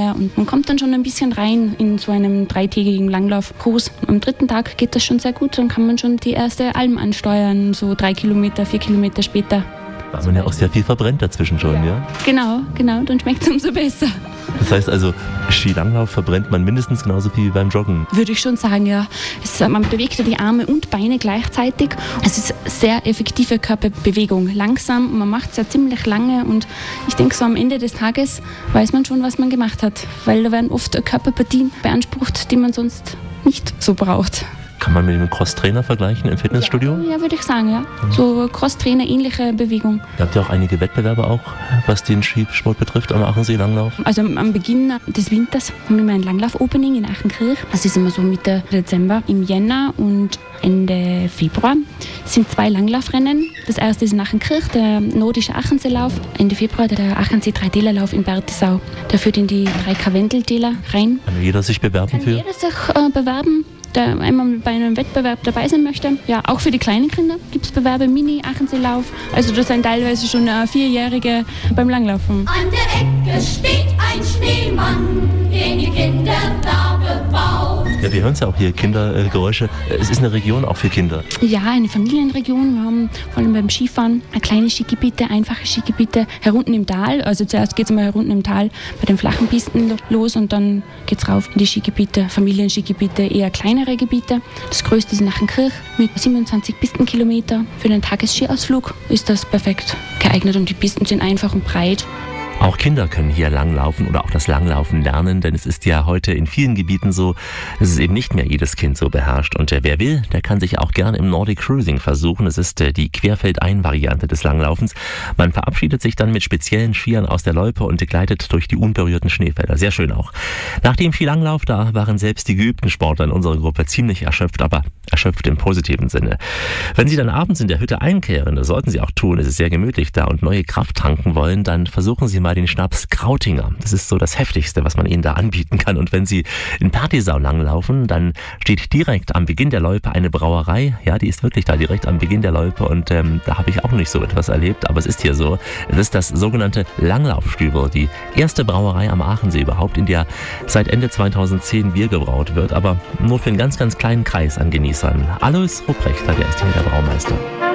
mehr und man kommt dann schon ein bisschen rein in so einem 3-tägigen Langlaufkurs. Am 3. Tag geht das schon sehr gut, dann kann man schon die erste Alm ansteuern, so 3 Kilometer, 4 Kilometer später. Weil man ja auch sehr viel verbrennt dazwischen schon, ja? Genau, dann schmeckt es umso besser. Das heißt also, Skilanglauf verbrennt man mindestens genauso viel wie beim Joggen. Würde ich schon sagen, ja. Man bewegt ja die Arme und Beine gleichzeitig. Es ist sehr effektive Körperbewegung. Langsam, man macht es ja ziemlich lange und ich denke, so am Ende des Tages weiß man schon, was man gemacht hat. Weil da werden oft Körperpartien beansprucht, die man sonst nicht so braucht. Kann man mit einem Crosstrainer vergleichen im Fitnessstudio? Ja, würde ich sagen, ja. So Crosstrainer, ähnliche Bewegung. Ihr habt ja auch einige Wettbewerbe auch, was den Skisport betrifft, am Achensee-Langlauf. Also am Beginn des Winters haben wir immer ein Langlauf-Opening in Achenkirch. Das ist immer so Mitte Dezember. Im Jänner und Ende Februar sind 2 Langlaufrennen. Das erste ist in Achenkirch, der nordische Achenseelauf. Ende Februar der Achensee 3-Tälerlauf in Bertisau. Der führt in die 3 Karwendeltäler rein. Kann jeder sich bewerben für? Kann jeder sich bewerben, der einmal bei einem Wettbewerb dabei sein möchte. Ja, auch für die kleinen Kinder gibt es Bewerbe, Mini-Achenseelauf. Also das sind teilweise schon 4-Jährige beim Langlaufen. An der Ecke steht ein Schneemann, den die Kinder da gebaut. Ja, wir hören es ja auch hier, Kindergeräusche. Es ist eine Region auch für Kinder. Ja, eine Familienregion. Wir haben vor allem beim Skifahren kleine Skigebiete, einfache Skigebiete herunten im Tal. Also zuerst geht es mal herunten im Tal bei den flachen Pisten los und dann geht es rauf in die Skigebiete, Familienskigebiete, eher kleinere Gebiete. Das größte ist in Achenkirch mit 27 Pistenkilometer. Für den Tagesskiausflug ist das perfekt geeignet und die Pisten sind einfach und breit. Auch Kinder können hier langlaufen oder auch das Langlaufen lernen, denn es ist ja heute in vielen Gebieten so, dass es eben nicht mehr jedes Kind so beherrscht. Und wer will, der kann sich auch gerne im Nordic Cruising versuchen. Es ist die Querfeldein-Variante des Langlaufens. Man verabschiedet sich dann mit speziellen Skiern aus der Loipe und gleitet durch die unberührten Schneefelder. Sehr schön auch. Nach dem Skilanglauf, da waren selbst die geübten Sportler in unserer Gruppe ziemlich erschöpft, aber erschöpft im positiven Sinne. Wenn Sie dann abends in der Hütte einkehren, das sollten Sie auch tun, es ist sehr gemütlich da und neue Kraft tanken wollen, dann versuchen Sie mal den Schnaps Krautinger. Das ist so das Heftigste, was man Ihnen da anbieten kann. Und wenn Sie in Bertisau langlaufen, dann steht direkt am Beginn der Loipe eine Brauerei. Ja, die ist wirklich da direkt am Beginn der Loipe und da habe ich auch nicht so etwas erlebt, aber es ist hier so. Es ist das sogenannte Langlaufstübel, die erste Brauerei am Achensee überhaupt, in der seit Ende 2010 Bier gebraut wird, aber nur für einen ganz, ganz kleinen Kreis an Genießern. Alois Rupprecht, der ist hier der Braumeister.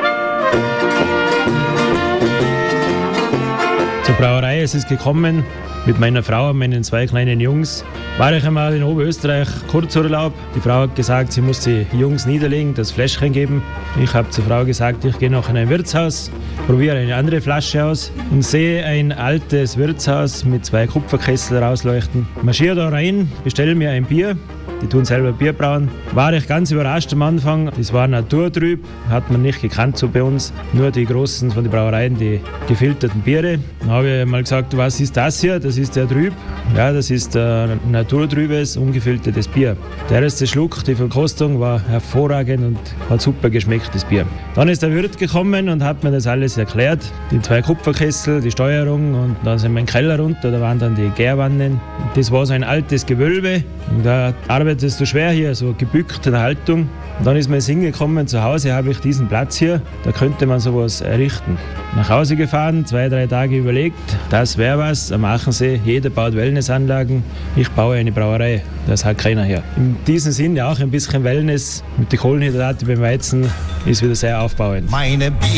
Zur Brauerei ist es gekommen, mit meiner Frau und meinen 2 kleinen Jungs. War ich einmal in Oberösterreich Kurzurlaub. Die Frau hat gesagt, sie muss die Jungs niederlegen, das Fläschchen geben. Ich habe zur Frau gesagt, ich gehe noch in ein Wirtshaus, probiere eine andere Flasche aus und sehe ein altes Wirtshaus mit 2 Kupferkessel rausleuchten. Marschiere da rein, bestelle mir ein Bier. Die tun selber Bier brauen. War ich ganz überrascht am Anfang. Das war naturtrüb, hat man nicht gekannt so bei uns. Nur die großen von den Brauereien, die gefilterten Biere. Dann habe ich mal gesagt, was ist das hier? Das ist der Trüb. Ja, das ist naturtrübes, ungefiltertes Bier. Der erste Schluck, die Verkostung war hervorragend und hat super geschmeckt, das Bier. Dann ist der Wirt gekommen und hat mir das alles erklärt. Die 2 Kupferkessel, die Steuerung und dann sind wir in den Keller runter, da waren dann die Gärwannen. Das war so ein altes Gewölbe. Und da arbeitest du schwer hier, so gebückt in der Haltung. Und dann ist mir hingekommen, zu Hause habe ich diesen Platz hier, da könnte man sowas errichten. Nach Hause gefahren, 2-3 Tage überlegt, das wäre was am Achensee. Jeder baut Wellnessanlagen, ich baue eine Brauerei, das hat keiner hier. In diesem Sinne auch ein bisschen Wellness mit den Kohlenhydraten beim Weizen ist wieder sehr aufbauend.